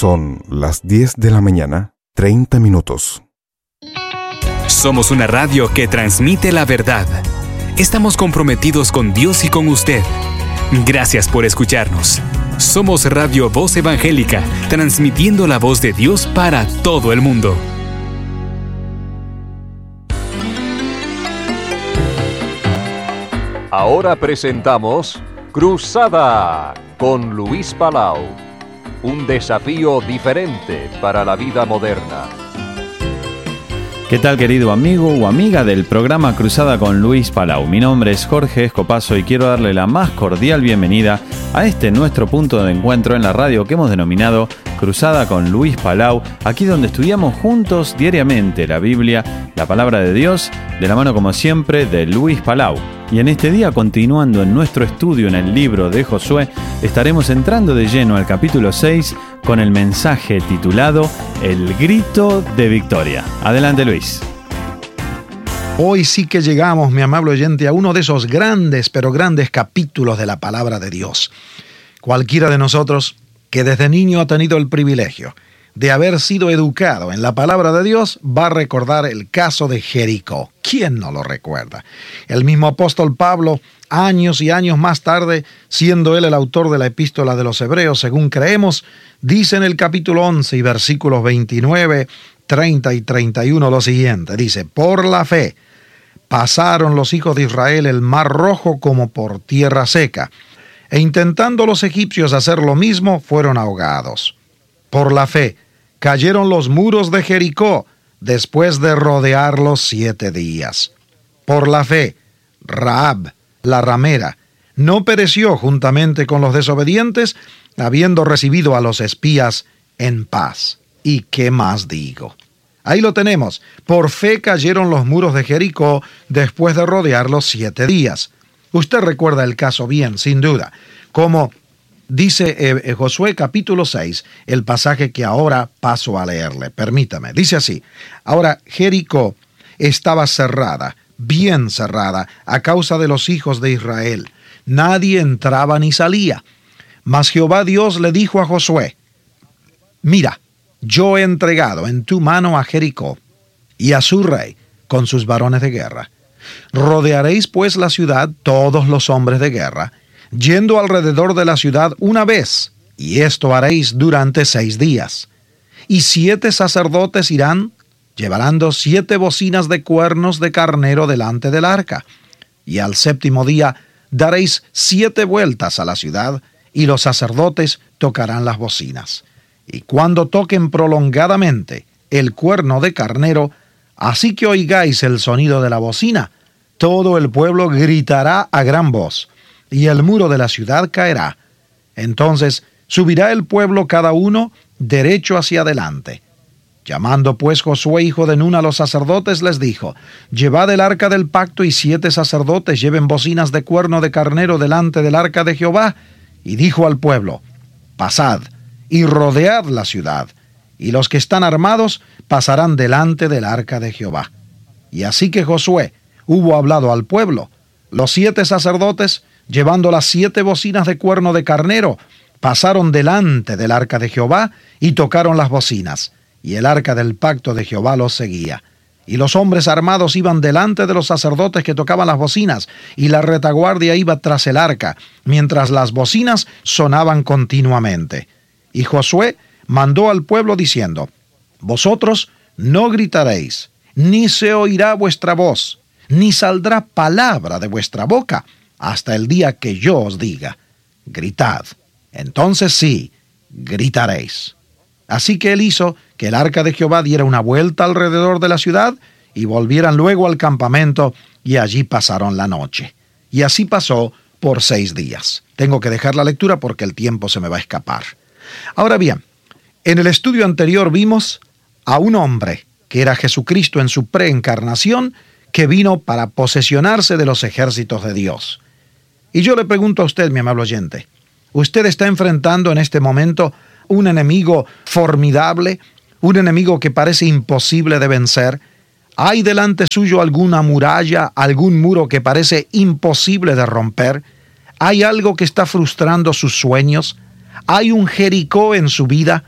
Son las 10 de la mañana, 30 minutos. Somos una radio que transmite la verdad. Estamos comprometidos con Dios y con usted. Gracias por escucharnos. Somos Radio Voz Evangélica, transmitiendo la voz de Dios para todo el mundo. Ahora presentamos Cruzada con Luis Palau. Un desafío diferente para la vida moderna. ¿Qué tal, querido amigo o amiga del programa Cruzada con Luis Palau? Mi nombre es Jorge Escopazo y quiero darle la más cordial bienvenida a este nuestro punto de encuentro en la radio que hemos denominado Cruzada con Luis Palau, aquí donde estudiamos juntos diariamente la Biblia, la palabra de Dios, de la mano como siempre de Luis Palau. Y en este día, continuando en nuestro estudio en el libro de Josué, estaremos entrando de lleno al capítulo 6 con el mensaje titulado El grito de victoria. Adelante, Luis. Hoy sí que llegamos, mi amable oyente, a uno de esos grandes, pero grandes capítulos de la palabra de Dios. Cualquiera de nosotros que desde niño ha tenido el privilegio de haber sido educado en la palabra de Dios, va a recordar el caso de Jericó. ¿Quién no lo recuerda? El mismo apóstol Pablo, años y años más tarde, siendo él el autor de la epístola de los Hebreos, según creemos, dice en el capítulo 11 y versículos 29, 30 y 31 lo siguiente. Dice, por la fe pasaron los hijos de Israel el mar rojo como por tierra seca, e intentando los egipcios hacer lo mismo, fueron ahogados. Por la fe cayeron los muros de Jericó después de rodearlos 7 días. Por la fe, Rahab, la ramera, no pereció juntamente con los desobedientes, habiendo recibido a los espías en paz. ¿Y qué más digo? Ahí lo tenemos. Por fe cayeron los muros de Jericó después de rodearlos 7 días. Usted recuerda el caso bien, sin duda, como dice Josué capítulo 6, el pasaje que ahora paso a leerle. Permítame, dice así: ahora Jericó estaba cerrada, bien cerrada, a causa de los hijos de Israel. Nadie entraba ni salía. Mas Jehová Dios le dijo a Josué: mira, yo he entregado en tu mano a Jericó y a su rey con sus varones de guerra. Rodearéis pues la ciudad todos los hombres de guerra, yendo alrededor de la ciudad una vez, y esto haréis durante 6 días. Y 7 sacerdotes irán, llevando 7 bocinas de cuernos de carnero delante del arca. Y al 7º día daréis 7 vueltas a la ciudad, y los sacerdotes tocarán las bocinas. Y cuando toquen prolongadamente el cuerno de carnero, así que oigáis el sonido de la bocina, todo el pueblo gritará a gran voz, y el muro de la ciudad caerá. Entonces subirá el pueblo cada uno derecho hacia adelante. Llamando pues Josué hijo de Nun a los sacerdotes, les dijo: llevad el arca del pacto, y 7 sacerdotes lleven bocinas de cuerno de carnero delante del arca de Jehová. Y dijo al pueblo: pasad y rodead la ciudad, y los que están armados pasarán delante del arca de Jehová. Y así que Josué hubo hablado al pueblo, los 7 sacerdotes, llevando las 7 bocinas de cuerno de carnero, pasaron delante del arca de Jehová y tocaron las bocinas, y el arca del pacto de Jehová los seguía. Y los hombres armados iban delante de los sacerdotes que tocaban las bocinas, y la retaguardia iba tras el arca, mientras las bocinas sonaban continuamente. Y Josué mandó al pueblo diciendo: vosotros no gritaréis, ni se oirá vuestra voz, ni saldrá palabra de vuestra boca, hasta el día que yo os diga: gritad. Entonces sí, gritaréis. Así que él hizo que el arca de Jehová diera una vuelta alrededor de la ciudad, y volvieran luego al campamento, y allí pasaron la noche. Y así pasó por 6 días. Tengo que dejar la lectura porque el tiempo se me va a escapar. Ahora bien, en el estudio anterior vimos a un hombre que era Jesucristo en su preencarnación, que vino para posesionarse de los ejércitos de Dios. Y yo le pregunto a usted, mi amable oyente, ¿usted está enfrentando en este momento un enemigo formidable, un enemigo que parece imposible de vencer? ¿Hay delante suyo alguna muralla, algún muro que parece imposible de romper? ¿Hay algo que está frustrando sus sueños? ¿Hay un Jericó en su vida?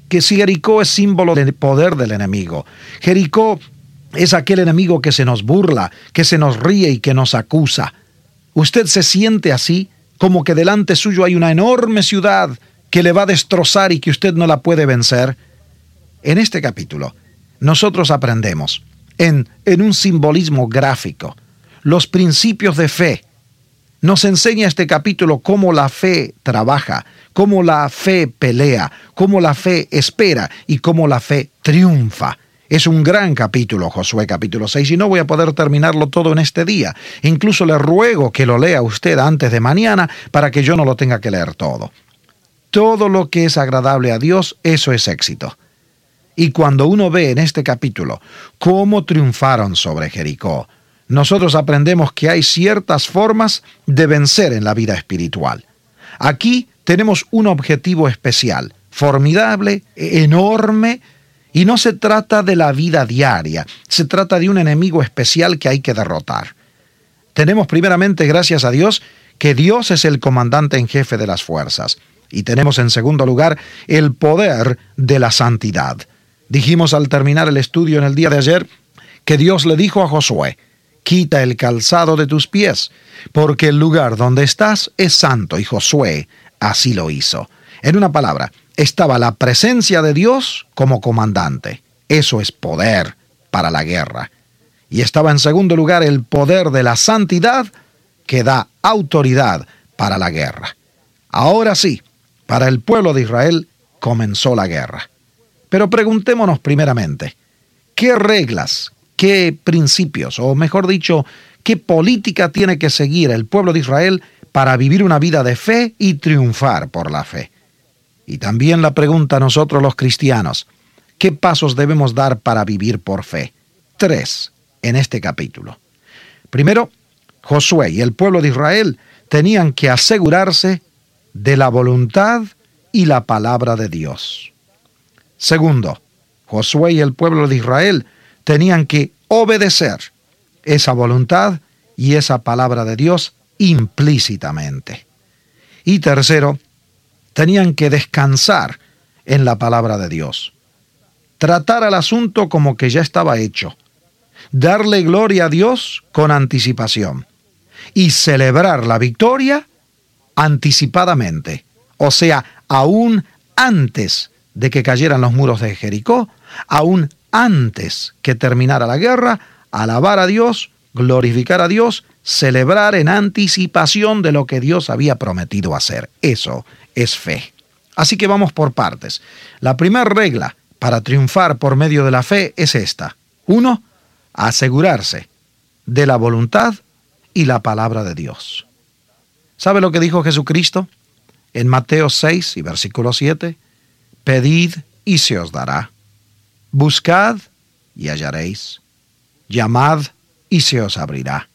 que si Jericó es símbolo del poder del enemigo, Jericó es aquel enemigo que se nos burla, que se nos ríe y que nos acusa. ¿Usted se siente así, como que delante suyo hay una enorme ciudad que le va a destrozar y que usted no la puede vencer? En este capítulo, nosotros aprendemos en un simbolismo gráfico los principios de fe. Nos enseña este capítulo cómo la fe trabaja, cómo la fe pelea, cómo la fe espera y cómo la fe triunfa. Es un gran capítulo, Josué capítulo 6, y no voy a poder terminarlo todo en este día. Incluso le ruego que lo lea usted antes de mañana para que yo no lo tenga que leer todo. Todo lo que es agradable a Dios, eso es éxito. Y cuando uno ve en este capítulo cómo triunfaron sobre Jericó, nosotros aprendemos que hay ciertas formas de vencer en la vida espiritual. Aquí tenemos un objetivo especial, formidable, enorme, y no se trata de la vida diaria, se trata de un enemigo especial que hay que derrotar. Tenemos primeramente, gracias a Dios, que Dios es el comandante en jefe de las fuerzas. Y tenemos en segundo lugar el poder de la santidad. Dijimos al terminar el estudio en el día de ayer que Dios le dijo a Josué: quita el calzado de tus pies, porque el lugar donde estás es santo. Y Josué así lo hizo. En una palabra, estaba la presencia de Dios como comandante. Eso es poder para la guerra. Y estaba en segundo lugar el poder de la santidad que da autoridad para la guerra. Ahora sí, para el pueblo de Israel comenzó la guerra. Pero preguntémonos primeramente, ¿qué reglas, qué principios, o mejor dicho, qué política tiene que seguir el pueblo de Israel para vivir una vida de fe y triunfar por la fe? Y también la pregunta a nosotros los cristianos, ¿qué pasos debemos dar para vivir por fe? 3 en este capítulo. Primero, Josué y el pueblo de Israel tenían que asegurarse de la voluntad y la palabra de Dios. Segundo, Josué y el pueblo de Israel tenían que obedecer esa voluntad y esa palabra de Dios implícitamente. Y tercero, tenían que descansar en la palabra de Dios. Tratar al asunto como que ya estaba hecho. Darle gloria a Dios con anticipación. Y celebrar la victoria anticipadamente. O sea, aún antes de que cayeran los muros de Jericó, aún antes que terminara la guerra, alabar a Dios, glorificar a Dios, celebrar en anticipación de lo que Dios había prometido hacer. Eso es fe. Así que vamos por partes. La primera regla para triunfar por medio de la fe es esta. 1. Asegurarse de la voluntad y la palabra de Dios. ¿Sabe lo que dijo Jesucristo? En Mateo 6 y versículo 7, pedid y se os dará. Buscad y hallaréis. Llamad y se os abrirá.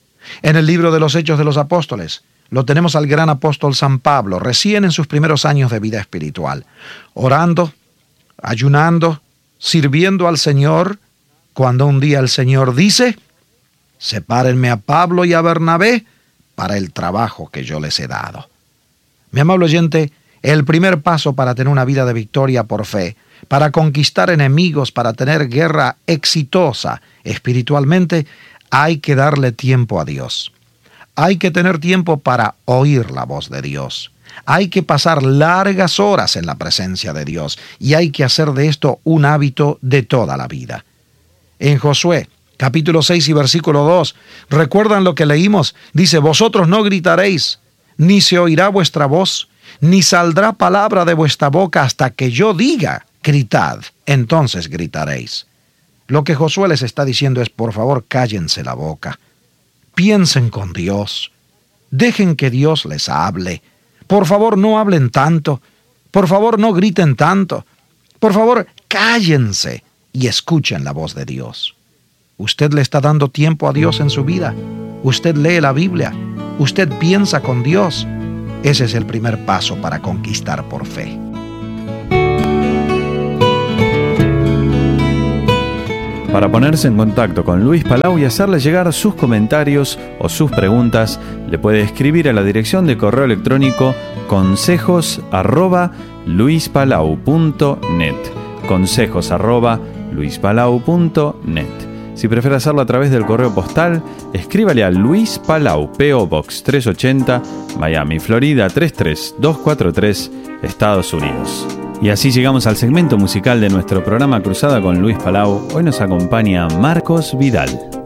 En el libro de los Hechos de los Apóstoles, lo tenemos al gran apóstol San Pablo, recién en sus primeros años de vida espiritual, orando, ayunando, sirviendo al Señor, cuando un día el Señor dice: sepárenme a Pablo y a Bernabé para el trabajo que yo les he dado. Mi amable oyente, el primer paso para tener una vida de victoria por fe, para conquistar enemigos, para tener guerra exitosa espiritualmente, hay que darle tiempo a Dios. Hay que tener tiempo para oír la voz de Dios. Hay que pasar largas horas en la presencia de Dios y hay que hacer de esto un hábito de toda la vida. En Josué, capítulo 6 y versículo 2, ¿recuerdan lo que leímos? Dice: vosotros no gritaréis, ni se oirá vuestra voz, ni saldrá palabra de vuestra boca hasta que yo diga, gritad, entonces gritaréis. Lo que Josué les está diciendo es: por favor, cállense la boca. Piensen con Dios. Dejen que Dios les hable. Por favor, no hablen tanto. Por favor, no griten tanto. Por favor, cállense y escuchen la voz de Dios. ¿Usted le está dando tiempo a Dios en su vida? ¿Usted lee la Biblia? ¿Usted piensa con Dios? Ese es el primer paso para conquistar por fe. Para ponerse en contacto con Luis Palau y hacerle llegar sus comentarios o sus preguntas, le puede escribir a la dirección de correo electrónico consejos@luispalau.net. consejos@luispalau.net. Si prefiere hacerlo a través del correo postal, escríbale a Luis Palau, P.O. Box 380, Miami, Florida 33243, Estados Unidos. Y así llegamos al segmento musical de nuestro programa Cruzada con Luis Palau. Hoy nos acompaña Marcos Vidal.